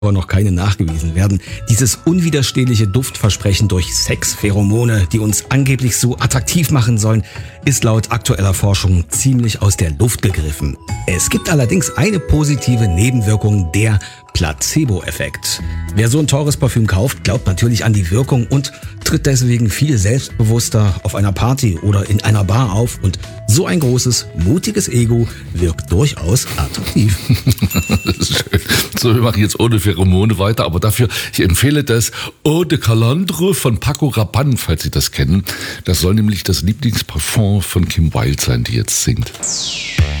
aber noch keine nachgewiesen werden. Dieses unwiderstehliche Duftversprechen durch Sexpheromone, die uns angeblich so attraktiv machen sollen, ist laut aktueller Forschung ziemlich aus der Luft gegriffen. Es gibt allerdings eine positive Nebenwirkung, der Placebo-Effekt. Wer so ein teures Parfüm kauft, glaubt natürlich an die Wirkung und tritt deswegen viel selbstbewusster auf einer Party oder in einer Bar auf. Und so ein großes, mutiges Ego wirkt durchaus attraktiv. Das ist schön. So, wir machen jetzt ohne Pheromone weiter, aber dafür, ich empfehle das Eau de Calandre von Paco Rabanne, falls Sie das kennen. Das soll nämlich das Lieblingsparfum von Kim Wilde sein, die jetzt singt.